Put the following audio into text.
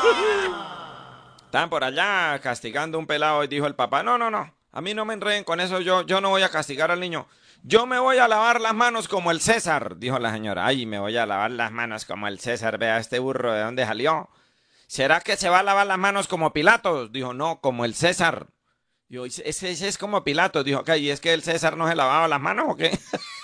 Estaban por allá castigando un pelado y dijo el papá, no, no, no, a mí no me enreden con eso, yo no voy a castigar al niño. Yo me voy a lavar las manos como el César, dijo la señora. Ay, me voy a lavar las manos como el César, vea este burro de dónde salió. ¿Será que se va a lavar las manos como Pilatos? Dijo, no, como el César. Dijo, ese es como Pilatos. Dijo, ¿qué? ¿Y es que el César no se lavaba las manos o qué?